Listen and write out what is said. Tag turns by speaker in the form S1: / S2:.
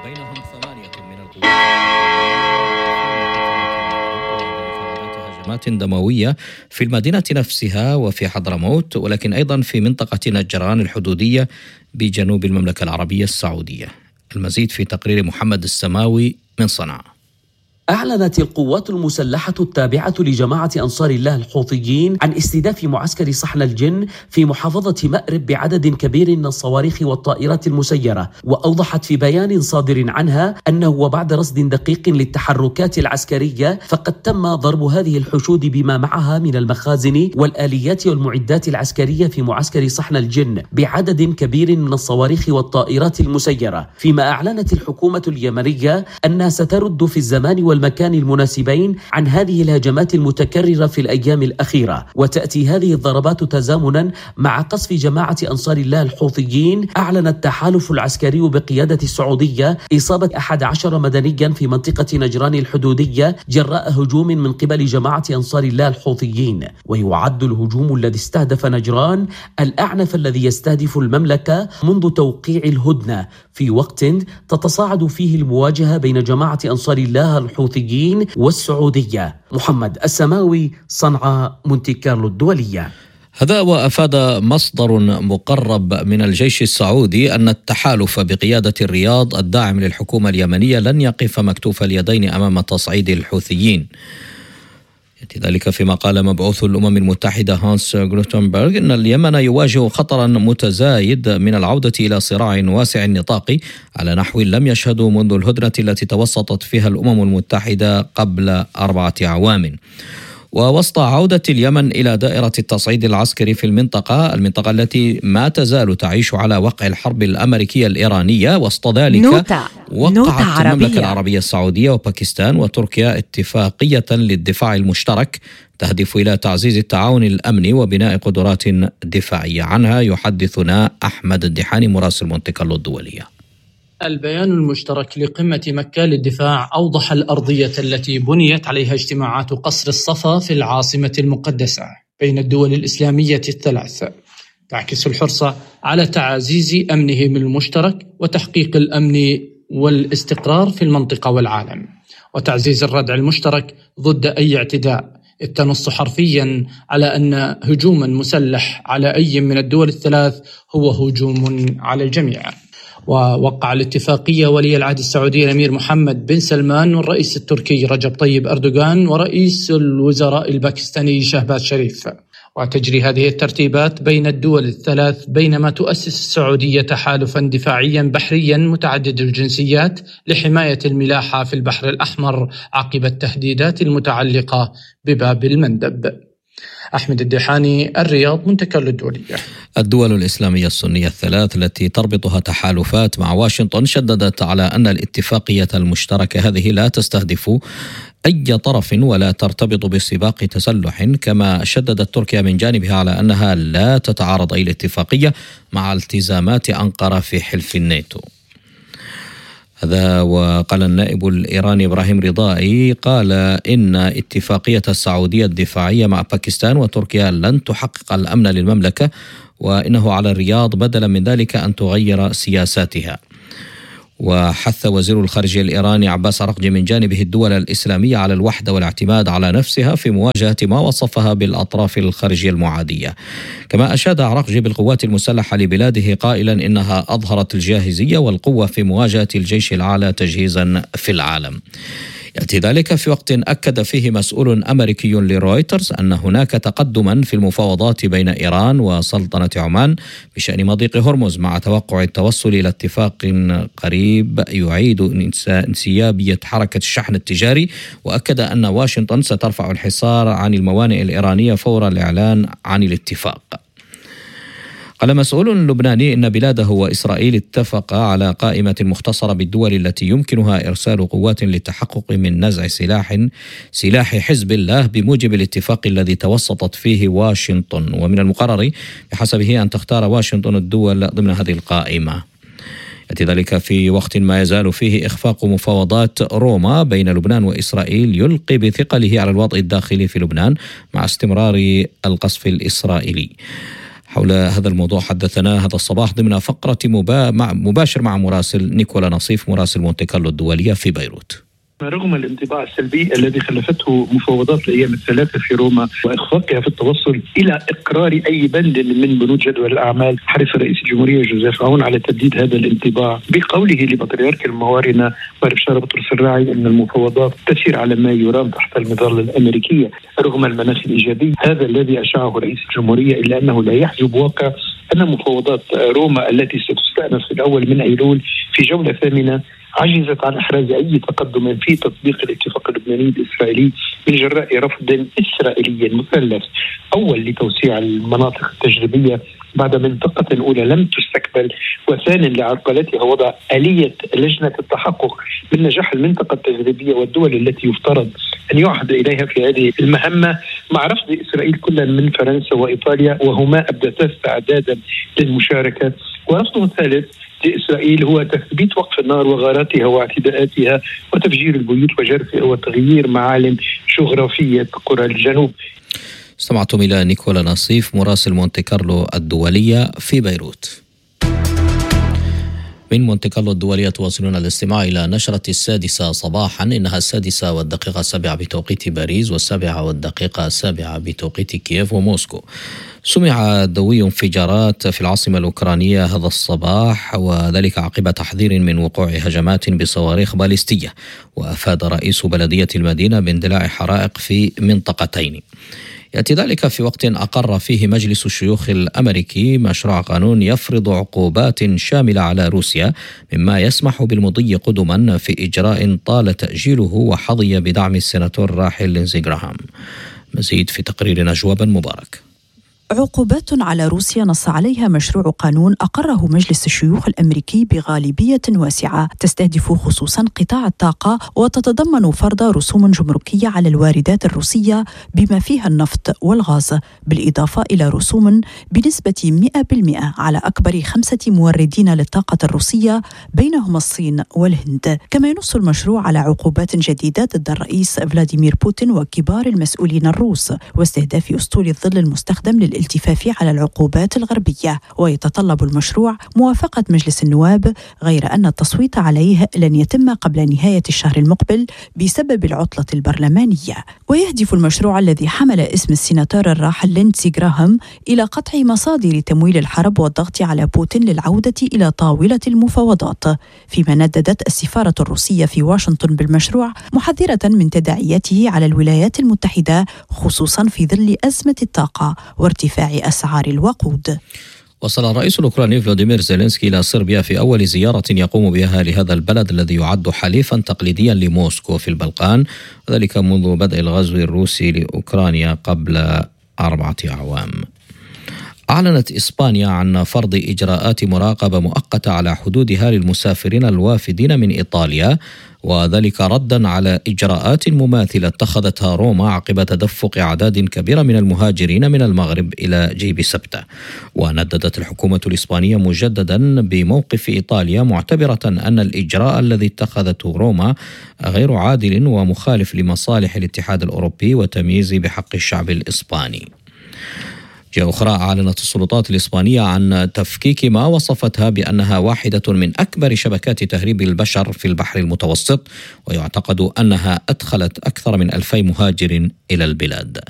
S1: وبينهم 8 من القوات هجمات دموية في المدينة نفسها وفي حضرموت، ولكن أيضا في منطقة نجران الحدودية بجنوب المملكة العربية السعودية. المزيد في تقرير محمد السماوي من صنعاء.
S2: أعلنت القوات المسلحة التابعة لجماعة أنصار الله الحوثيين عن استهداف معسكر صحن الجن في محافظة مأرب بعدد كبير من الصواريخ والطائرات المسيرة، وأوضحت في بيان صادر عنها أنه وبعد رصد دقيق للتحركات العسكرية فقد تم ضرب هذه الحشود بما معها من المخازن والآليات والمعدات العسكرية في معسكر صحن الجن بعدد كبير من الصواريخ والطائرات المسيرة، فيما أعلنت الحكومة اليمنية أنها سترد في الزمان والمكان المناسبين عن هذه الهجمات المتكررة في الأيام الأخيرة. وتأتي هذه الضربات تزامنا مع قصف جماعة أنصار الله الحوثيين. أعلن التحالف العسكري بقيادة السعودية إصابة 11 مدنيا في منطقة نجران الحدودية جراء هجوم من قبل جماعة أنصار الله الحوثيين، ويعد الهجوم الذي استهدف نجران الأعنف الذي يستهدف المملكة منذ توقيع الهدنة، في وقت تتصاعد فيه المواجهة بين جماعة أنصار الله الحوثيين والسعودية. محمد السماوي، صنعاء، مونتي كارلو الدولية.
S1: هذا وأفاد مصدر مقرب من الجيش السعودي أن التحالف بقيادة الرياض الداعم للحكومة اليمنية لن يقف مكتوف اليدين أمام تصعيد الحوثيين. يأتي ذلك فيما قال مبعوث الأمم المتحدة هانس غلوتنبرغ إن اليمن يواجه خطرا متزايد من العودة إلى صراع واسع النطاق على نحو لم يشهده منذ الهدنة التي توسطت فيها الأمم المتحدة قبل 4 أعوام. ووسط عودة اليمن إلى دائرة التصعيد العسكري في المنطقة التي ما تزال تعيش على وقع الحرب الأمريكية الإيرانية، وسط ذلك وقعت المملكة العربية السعودية وباكستان وتركيا اتفاقية للدفاع المشترك تهدف إلى تعزيز التعاون الأمني وبناء قدرات دفاعية. عنها يحدثنا أحمد الدحاني مراسل مونتي كارلو الدولية.
S3: البيان المشترك لقمة مكة للدفاع أوضح الأرضية التي بنيت عليها اجتماعات قصر الصفا في العاصمة المقدسة بين الدول الإسلامية الثلاث، تعكس الحرص على تعزيز أمنهم المشترك وتحقيق الأمن والاستقرار في المنطقة والعالم، وتعزيز الردع المشترك ضد أي اعتداء، إذ تنص حرفيا على أن هجوما مسلح على أي من الدول الثلاث هو هجوم على الجميع. ووقع الاتفاقية ولي العهد السعودي الأمير محمد بن سلمان والرئيس التركي رجب طيب أردوغان ورئيس الوزراء الباكستاني شهباز شريف. وتجري هذه الترتيبات بين الدول الثلاث بينما تؤسس السعودية تحالفا دفاعيا بحريا متعدد الجنسيات لحماية الملاحة في البحر الأحمر عقب التهديدات المتعلقة بباب المندب. أحمد الدحاني، الرياض، مونتي كارلو الدولية.
S1: الدول الإسلامية السنية الثلاث التي تربطها تحالفات مع واشنطن شددت على أن الاتفاقية المشتركة هذه لا تستهدف أي طرف ولا ترتبط بسباق تسلح، كما شددت تركيا من جانبها على أنها لا تتعارض أي الاتفاقية مع التزامات أنقرة في حلف الناتو. هذا وقال النائب الإيراني إبراهيم رضائي قال إن اتفاقية السعودية الدفاعية مع باكستان وتركيا لن تحقق الأمن للمملكة، وإنه على الرياض بدلا من ذلك أن تغير سياساتها. وحث وزير الخارجية الإيراني عباس عراقجي من جانبه الدول الإسلامية على الوحدة والاعتماد على نفسها في مواجهة ما وصفها بالأطراف الخارجية المعادية. كما أشاد عراقجي بالقوات المسلحة لبلاده قائلا إنها أظهرت الجاهزية والقوة في مواجهة الجيش الأعلى تجهيزا في العالم. يأتي ذلك في وقت أكد فيه مسؤول أمريكي لرويترز أن هناك تقدما في المفاوضات بين إيران وسلطنة عمان بشأن مضيق هرمز، مع توقع التوصل إلى اتفاق قريب يعيد انسيابية حركة الشحن التجاري. وأكد أن واشنطن سترفع الحصار عن الموانئ الإيرانية فور الإعلان عن الاتفاق. قال مسؤول لبناني إن بلاده وإسرائيل اتفقا على قائمة مختصرة بالدول التي يمكنها إرسال قوات للتحقق من نزع سلاح حزب الله بموجب الاتفاق الذي توسطت فيه واشنطن، ومن المقرر بحسبه أن تختار واشنطن الدول ضمن هذه القائمة. يأتي ذلك في وقت ما يزال فيه إخفاق مفاوضات روما بين لبنان وإسرائيل يلقي بثقله على الوضع الداخلي في لبنان مع استمرار القصف الإسرائيلي. حول هذا الموضوع حدثنا هذا الصباح ضمن فقرة مباشر مع مراسل نيكولا نصيف مراسل مونتي كارلو الدولية في بيروت.
S4: رغم الانطباع السلبي الذي خلفته مفاوضات الأيام الثلاثة في روما وإخفاقها في التوصل إلى إقرار أي بند من بنود جدول الأعمال، حرص رئيس الجمهورية جوزيف عون على تبديد هذا الانطباع بقوله لبطريرك الموارنة بشار بطرس الراعي أن المفاوضات تسير على ما يرام تحت المظلة الأمريكية رغم المناخ الإيجابي. هذا الذي أشاعه رئيس الجمهورية، إلا أنه لا يحجب واقع أن مفاوضات روما التي ستستأنف في الأول من أيلول في جولة ثامنة عجزت عن إحراز أي تقدم في تطبيق الاتفاق اللبناني الإسرائيلي من جراء رفض إسرائيلي مثلث: أول لتوسيع المناطق التجريبية بعد منطقة أولى لم تستكمل، وثان لعرقلتها وضع آلية لجنة التحقق من نجاح المنطقة التجريبية والدول التي يفترض أن يعهد إليها في هذه المهمة، مع رفض إسرائيل كل من فرنسا وإيطاليا وهما أبدتا استعدادا للمشاركة. ورفضه الثالث لإسرائيل هو تثبيت وقف النار وغاراتها واعتداءاتها وتفجير البيوت وجرفها وتغيير معالم جغرافية قرى الجنوب.
S1: استمعتم إلى نيكولا نصيف مراسل مونتي كارلو الدولية في بيروت. من مونتي كارلو الدولية تواصلون الاستماع إلى نشرة 6 صباحا، إنها 6:07 بتوقيت باريس و7:07 بتوقيت كييف وموسكو. سمع دوي انفجارات في العاصمة الأوكرانية هذا الصباح، وذلك عقب تحذير من وقوع هجمات بصواريخ باليستية. وأفاد رئيس بلدية المدينة باندلاع حرائق في منطقتين. يأتي ذلك في وقت أقر فيه مجلس الشيوخ الأمريكي مشروع قانون يفرض عقوبات شاملة على روسيا، مما يسمح بالمضي قدما في إجراء طال تأجيله وحظي بدعم السيناتور الراحل لينزي غراهام. مزيد في تقرير نجوى مبارك.
S5: عقوبات على روسيا نص عليها مشروع قانون أقره مجلس الشيوخ الأمريكي بغالبية واسعة، تستهدف خصوصا قطاع الطاقة، وتتضمن فرض رسوم جمركية على الواردات الروسية بما فيها النفط والغاز، بالإضافة إلى رسوم بنسبة 100% على أكبر 5 موردين للطاقة الروسية بينهم الصين والهند. كما ينص المشروع على عقوبات جديدة ضد الرئيس فلاديمير بوتين وكبار المسؤولين الروس، واستهداف أسطول الظل المستخدم الالتفاف على العقوبات الغربية. ويتطلب المشروع موافقة مجلس النواب، غير أن التصويت عليه لن يتم قبل نهاية الشهر المقبل بسبب العطلة البرلمانية. ويهدف المشروع الذي حمل اسم السيناتور الراحل لينزي غراهام إلى قطع مصادر تمويل الحرب والضغط على بوتين للعودة إلى طاولة المفاوضات، فيما نددت السفارة الروسية في واشنطن بالمشروع، محذرة من تداعياته على الولايات المتحدة خصوصا في ظل أزمة الطاقة وارتفاع أسعار الوقود.
S1: وصل الرئيس الأوكراني فلاديمير زيلينسكي إلى صربيا في أول زيارة يقوم بها لهذا البلد الذي يعد حليفا تقليديا لموسكو في البلقان، وذلك منذ بدء الغزو الروسي لأوكرانيا قبل 4 أعوام. أعلنت إسبانيا عن فرض إجراءات مراقبة مؤقتة على حدودها للمسافرين الوافدين من إيطاليا، وذلك ردا على إجراءات مماثلة اتخذتها روما عقب تدفق أعداد كبيرة من المهاجرين من المغرب إلى جيب سبتة. ونددت الحكومة الإسبانية مجددا بموقف إيطاليا، معتبرة أن الإجراء الذي اتخذته روما غير عادل ومخالف لمصالح الاتحاد الأوروبي وتمييز بحق الشعب الإسباني. جهة أخرى، أعلنت السلطات الإسبانية عن تفكيك ما وصفتها بأنها واحدة من أكبر شبكات تهريب البشر في البحر المتوسط، ويعتقد أنها أدخلت أكثر من 2000 مهاجر إلى البلاد.